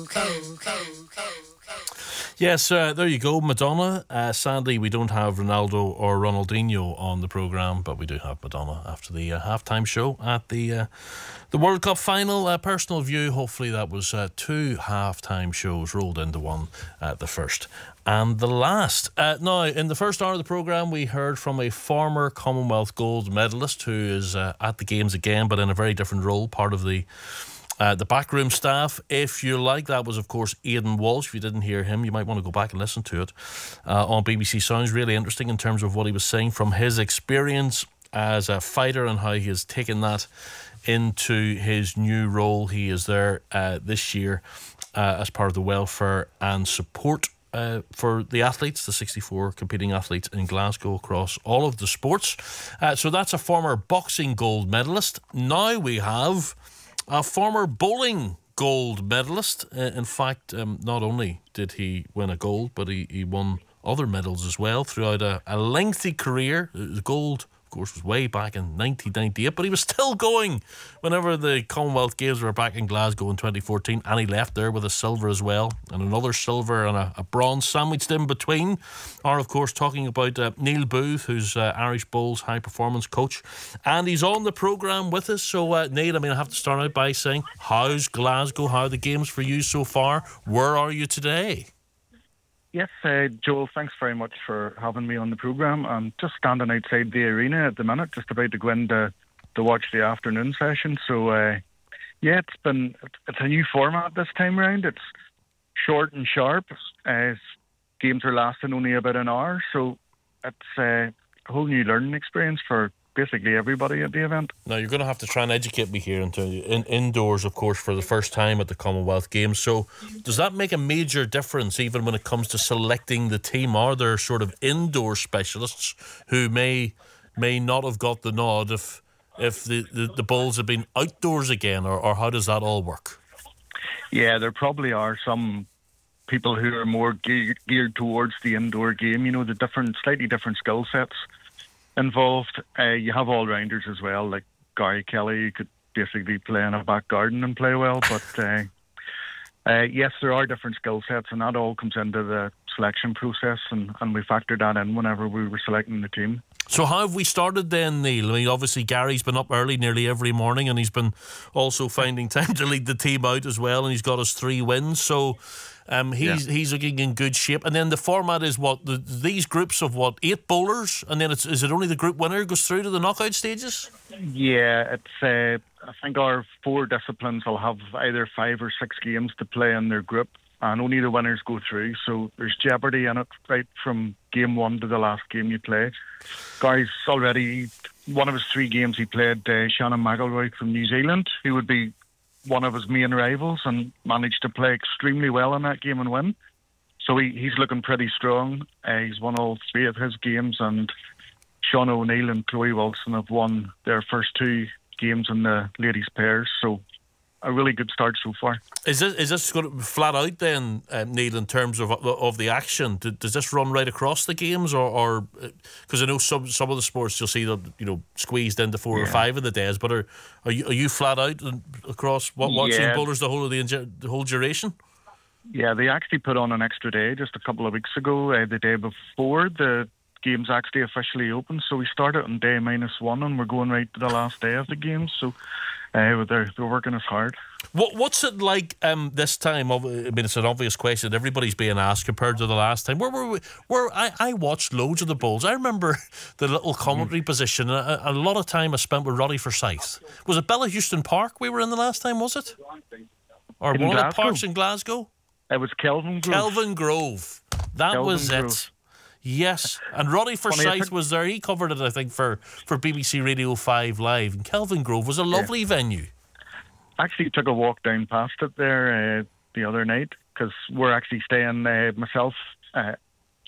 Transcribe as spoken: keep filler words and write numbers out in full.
Yes, uh, there you go, Madonna. Uh, sadly, we don't have Ronaldo or Ronaldinho on the programme, but we do have Madonna after the uh, halftime show at the uh, the World Cup final. Uh, personal view, hopefully that was uh, two halftime shows rolled into one, uh, the first and the last. Uh, now, in the first hour of the programme, we heard from a former Commonwealth gold medalist who is uh, at the Games again, but in a very different role, part of the Uh, the backroom staff, if you like. That was, of course, Aidan Walsh. If you didn't hear him, you might want to go back and listen to it uh, on B B C Sounds. Really interesting in terms of what he was saying from his experience as a fighter and how he has taken that into his new role. He is there uh, this year uh, as part of the welfare and support Uh, for the athletes, the sixty-four competing athletes in Glasgow across all of the sports. Uh, so that's a former boxing gold medalist. Now we have a former bowling gold medalist. Uh, in fact, um, not only did he win a gold, but he, he won other medals as well throughout a, a lengthy career. The gold, of course, was way back in nineteen ninety-eight, but he was still going whenever the Commonwealth Games were back in Glasgow in twenty fourteen, and he left there with a silver as well, and another silver and a, a bronze sandwiched in between. Are, of course, talking about uh, Neil Booth, who's uh, Irish Bowls high performance coach, and he's on the programme with us. So, uh, Neil, I mean, I have to start out by saying, how's Glasgow? How are the games for you so far? Where are you today? Yes, uh, Joel, thanks very much for having me on the programme. I'm just standing outside the arena at the minute, just about to go in to, to watch the afternoon session. So, uh, yeah, it's been it's a new format this time around. It's short and sharp. Uh, games are lasting only about an hour, so it's uh, a whole new learning experience for basically everybody at the event. Now, you're going to have to try and educate me here into in, indoors, of course, for the first time at the Commonwealth Games. So does that make a major difference even when it comes to selecting the team? Are there sort of indoor specialists who may may not have got the nod if if the, the, the Bulls have been outdoors again, or, or how does that all work? Yeah, there probably are some people who are more ge- geared towards the indoor game, you know, the different, slightly different skill sets involved. Uh, you have all-rounders as well, like Gary Kelly, who could basically play in a back garden and play well. But uh, uh, yes, there are different skill sets, and that all comes into the selection process, and, and we factored that in whenever we were selecting the team. So how have we started then, Neil? I mean, obviously Gary's been up early nearly every morning, and he's been also finding time to lead the team out as well, and he's got us three wins. So um, he's yeah. he's looking in good shape. And then the format is what? The, these groups of what? Eight bowlers? And then it's is it only the group winner goes through to the knockout stages? Yeah, it's. Uh, I think our four disciplines will have either five or six games to play in their group, and only the winners go through. So there's jeopardy in it right from game one to the last game you play. Gary's already, one of his three games he played uh, Shannon McElroy from New Zealand, who would be one of his main rivals, and managed to play extremely well in that game and win. So he, he's looking pretty strong. Uh, he's won all three of his games, and Sean O'Neill and Chloe Wilson have won their first two games in the ladies' pairs. So a really good start so far. Is this is this going to flat out then, uh, Neil, in terms of of the action? Does this run right across the games, or because I know some some of the sports you'll see them, you know, squeezed into four yeah. or five of the days, but are are you are you flat out across what watching yeah. bowlers the whole of the, the whole duration? Yeah, they actually put on an extra day just a couple of weeks ago, uh, the day before the games actually officially opened. So we started on day minus one, and we're going right to the last day of the games. So. Uh, they're, they're working as hard. What What's it like um, this time? I mean, it's an obvious question everybody's being asked compared to the last time. Where were we? Where I, I watched loads of the Bulls. I remember the little commentary mm. position. A, a lot of time I spent with Roddy Forsyth. Was it Bella Houston Park we were in the last time, was it? Or in one Glasgow? Of the parks in Glasgow? It was Kelvin Grove. Kelvin Grove. That Kelvin was Grove. It. Yes, and Roddy Forsyth was there. He covered it, I think, for, for B B C Radio five Live. And Kelvin Grove was a lovely yeah. venue. Actually took a walk down past it there uh, the other night, because we're actually staying, uh, myself, uh,